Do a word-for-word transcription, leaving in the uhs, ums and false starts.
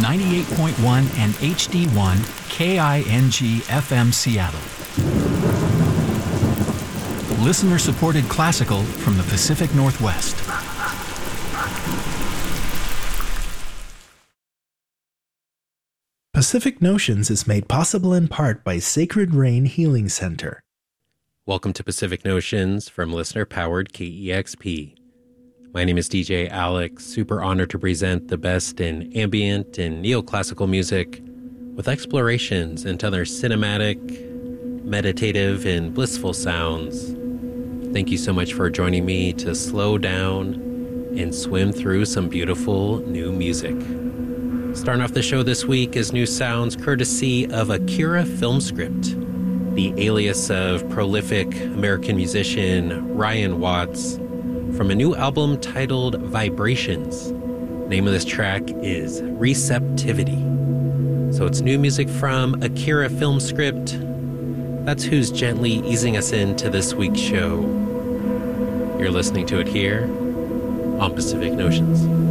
ninety-eight point one and H D one K I N G F M Seattle. Listener-supported classical from the Pacific Northwest. Pacific Notions is made possible in part by Sacred Rain Healing Center. Welcome to Pacific Notions from listener-powered K E X P. My name is D J Alex, super honored to present the best in ambient and neoclassical music with explorations into their cinematic, meditative, and blissful sounds. Thank you so much for joining me to slow down and swim through some beautiful new music. Starting off the show this week is new sounds courtesy of Akira Filmscript, the alias of prolific American musician Ryan Watts, from a new album titled Vibrations. Name of this track is Receptivity. So it's new music from Akira Filmscript. That's who's gently easing us into this week's show. You're listening to it here on Pacific Notions.